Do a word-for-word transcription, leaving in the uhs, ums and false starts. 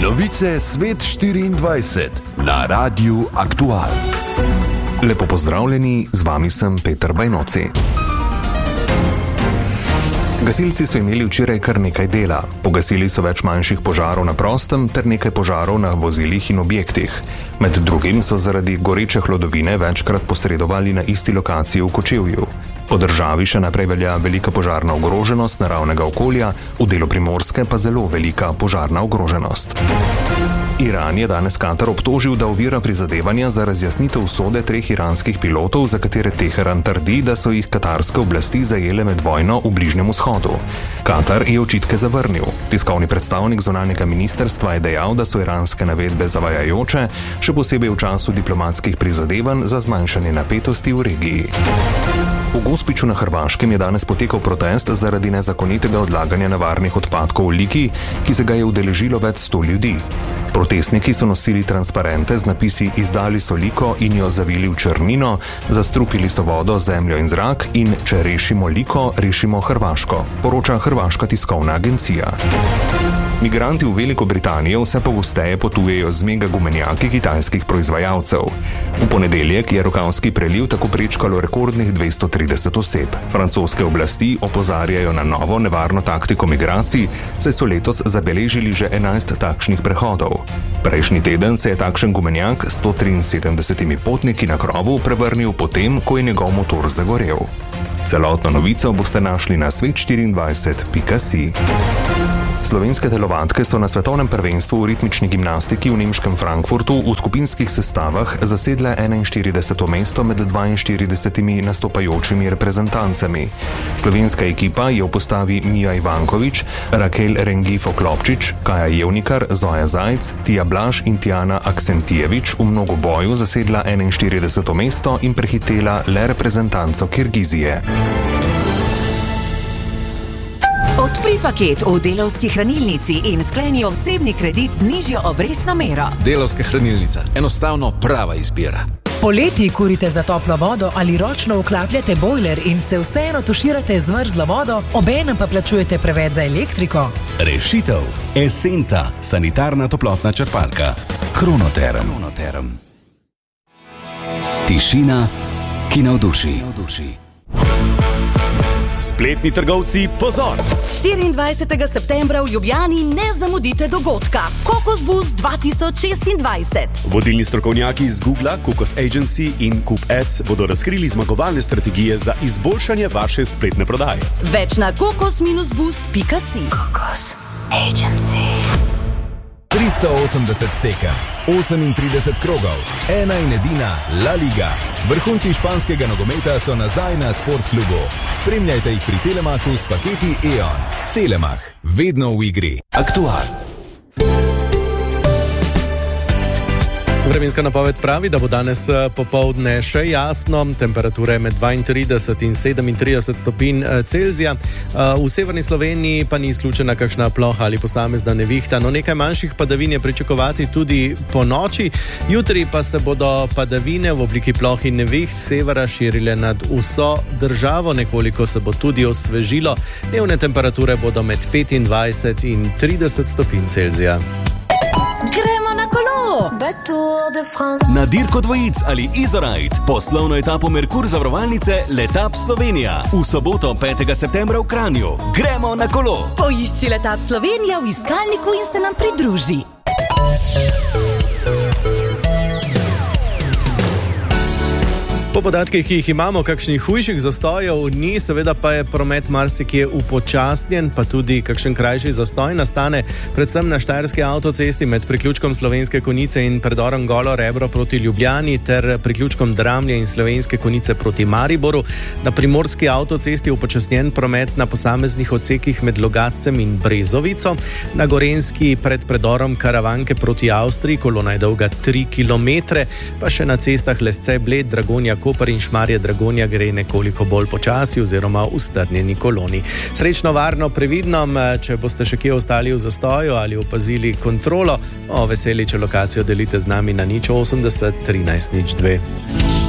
Novice Svet štiriindvajset na Radiu Aktual. Lepo pozdravljeni, z vami sem Peter Bajnoci. Gasilci so imeli včeraj kar nekaj dela. Pogasili so več manjših požarov na prostem ter nekaj požarov na vozilih in objektih. Med drugim so zaradi goreče hlodovine večkrat posredovali na isti lokaciji v Kočevju. Po državi še naprej velja velika požarna ogroženost naravnega okolja, v delu Primorske pa zelo velika požarna ogroženost. Iran je danes Katar obtožil, da ovira prizadevanja za razjasnitev usode treh iranskih pilotov, za katere Teheran trdi, da so jih katarske oblasti zajele med vojno v Bližnjem vzhodu. Katar je očitke zavrnil. Tiskovni predstavnik zunanjega ministrstva je dejal, da so iranske navedbe zavajajoče, še posebej v času diplomatskih prizadevanj za zmanjšanje napetosti v regiji. V Gospiću na Hrvaškem je danes potekal protest zaradi nezakonitega odlaganja nevarnih odpadkov v Liki, ki se ga je udeležilo več sto ljudi. Protestniki so nosili transparente z napisi "Izdali so Liko in jo zavili v črnino", "Zastrupili so vodo, zemljo in zrak" in "Če rešimo Liko, rešimo Hrvaško", poroča Hrvaška tiskovna agencija. Migranti v Veliko Britanijo vse pogosteje potujejo z mega gumenjaki kitajskih proizvajalcev. V ponedeljek je Rokavski preliv tako prečkalo rekordnih dvesto trideset oseb. Francoske oblasti opozarjajo na novo nevarno taktiko migracij, saj so letos zabeležili že enajst takšnih prehodov. Prejšnji teden se je takšen gumenjak s sto triinsedemdesetimi potniki na krovu prevrnil potem, ko je njegov motor zagorel. Celotno novico boste našli na svet štiriindvajset pika si. Slovenske telovadke so na svetovnem prvenstvu v ritmični gimnastiki v nemškem Frankfurtu v skupinskih sestavah zasedle enainštirideseto mesto med dvainštiridesetimi nastopajočimi reprezentancami. Slovenska ekipa je v postavi Mija Ivankovič, Rakel Rengifo-Klopčič, Kaja Jevnikar, Zoja Zajc, Tija Blaž in Tijana Aksentijevič v mnogoboju zasedla enainštirideseto mesto in prehitela le reprezentanco Kirgizije. Odpri paket v Delavski hranilnici in skleni osebni kredit z nižjo obrestno mero. Delavska hranilnica. Enostavno prava izbira. Poleti kurite za toplo vodo ali ročno vklapljate bojler in se vseeno tuširate z mrzlo vodo, obenem pa plačujete preveč za elektriko? Rešitev. Esenta. Sanitarna toplotna črpalka. Kronoterm. Kronoterm. Tišina, ki navduši. Spletni trgovci, pozor! štiriindvajsetega septembra v Ljubljani ne zamudite dogodka Kokos Bus dva tisoč šestindvajset. Vodilni strokovnjaki iz Googla, Kokos Agency in Coop Ads bodo razkrili zmagovalne strategije za izboljšanje vaše spletne prodaje. Več na kokos boost pika si. Kokos Agency. tristo osemdeset tekem, osemintrideset krogov, ena in edina La Liga. Vrhunci španskega nogometa so nazaj na Sportklubu. Spremljajte jih pri Telemachu s paketi E O N. Telemach, vedno v igri. Aktual. Vremenska napoved pravi, da bo danes popoldne še jasno, temperature med dvaintrideset in sedemintrideset stopinj Celzija. V severni Sloveniji pa ni izključena kakšna ploha ali posamezna nevihta, no nekaj manjših padavin je pričakovati tudi po noči. Jutri pa se bodo padavine v obliki ploh in neviht severa širile nad vso državo, nekoliko se bo tudi osvežilo. Dnevne temperature bodo med petindvajset in trideset stopinj Celzija. Gremo na kolo! Na dirko dvojic ali Izorajt, poslovno etapo Merkur zavarovalnice Letap Slovenija. V soboto petega septembra v Kranju. Gremo na kolo! Poišči Letap Slovenija v iskalniku in se nam pridruži. Po podatkih, ki jih imamo, kakšnih hujših zastojev ni, seveda pa je promet marsikje upočasnjen, pa tudi kakšen krajši zastoj nastane, predvsem na štajerski avtocesti med priključkom Slovenske Konjice in predorom Golo Rebro proti Ljubljani ter priključkom Dramlje in Slovenske Konjice proti Mariboru. Na primorski avtocesti upočasnjen promet na posameznih odsekih med Logatcem in Brezovico. Na gorenjski pred predorom Karavanke proti Avstriji, kolona je dolga tri kilometre, pa še na cestah Lesce, Bled, Dragonja, Koper in Šmarje Dragonja gre nekoliko bolj počasi oziroma v strnjeni koloni. Srečno, varno, previdno, če boste še kje ostali v zastoju ali opazili kontrolo, o veseli, če lokacijo delite z nami na nič osemdeset trinajst nič dve.